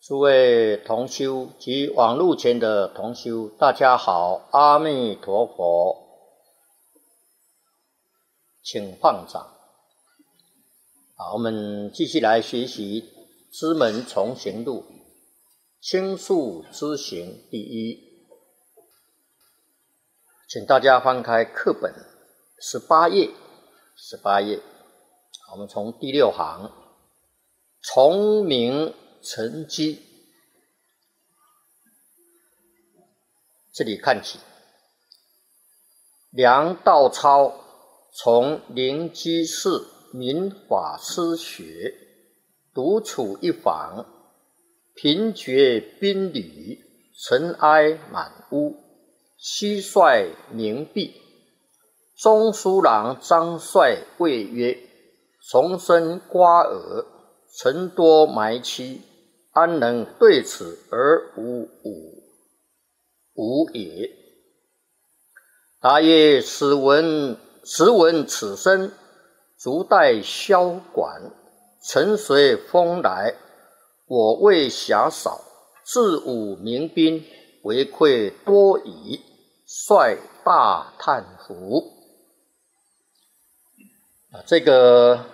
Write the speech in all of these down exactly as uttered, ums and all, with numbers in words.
诸位同修及网络前的同修，大家好，阿弥陀佛，请放掌。好，我们继续来学习《知门重行录》，轻述知行第一。请大家翻开课本十八页，十八页，我们从第六行，从明成机，这里看起。梁道超从灵基寺明法师学，独处一房，贫绝宾旅，尘埃满屋，蟋蟀鸣闭。中书郎张帅谓曰：虫生瓜耳，尘多埋期，安能对此而无无无也？答曰：使闻时闻此声，足待萧管，尘随风来，我为狭少，自武民兵，为愧多矣。率大叹服。啊，这个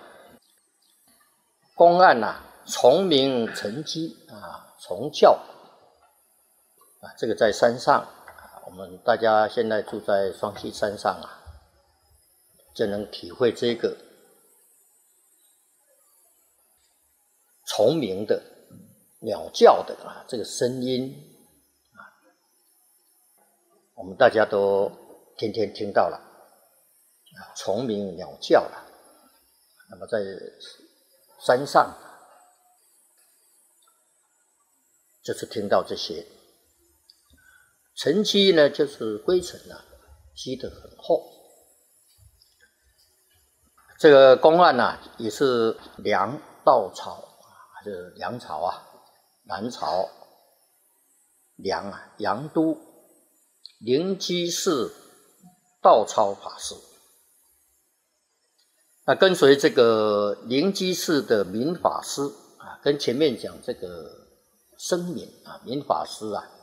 公案啊，从明成机啊，从教啊，这个在山上啊，我们大家现在住在双溪山上啊，就能体会这个虫鸣的鸟叫的啊这个声音啊，我们大家都天天听到了啊，虫鸣鸟叫了。那么在山上就是听到这些。尘积呢，就是灰尘啊，积得很厚。这个公案啊，也是梁道朝啊，就是梁朝啊，南朝梁啊，杨都灵基寺道超法师。那跟随这个灵基寺的明法师啊，跟前面讲这个声明啊，明法师啊，